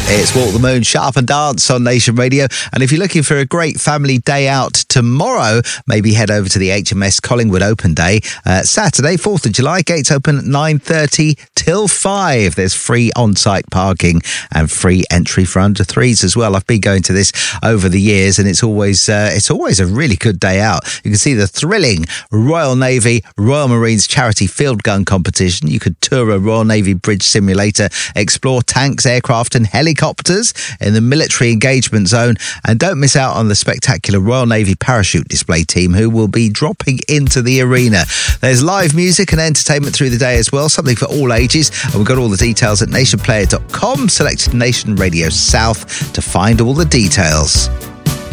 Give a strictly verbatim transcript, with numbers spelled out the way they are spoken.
It's Walk the Moon, Sharp and Dance on Nation Radio. And if you're looking for a great family day out tomorrow, maybe head over to the H M S Collingwood Open Day. Uh, Saturday, fourth of July, gates open at nine thirty till five. There's free on-site parking and free entry for under threes as well. I've been going to this over the years, and it's always uh, it's always a really good day out. You can see the thrilling Royal Navy Royal Marines charity field gun competition. You could tour a Royal Navy bridge simulator, explore tanks, aircraft and helicopters in the military engagement zone, and don't miss out on the spectacular Royal Navy parachute display team who will be dropping into the arena. There's live music and entertainment through the day as well, something for all ages, and we've got all the details at nation player dot com. Select Nation Radio South to find all the details.